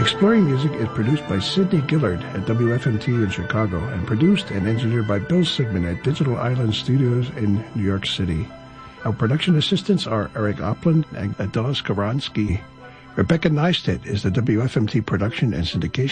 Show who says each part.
Speaker 1: Exploring Music is produced by Sidney Gillard at WFMT in Chicago and produced and engineered by Bill Sigmund at Digital Island Studios in New York City. Our production assistants are Eric Opland and Adela Skowronski. Rebecca Neistat is the WFMT production and syndication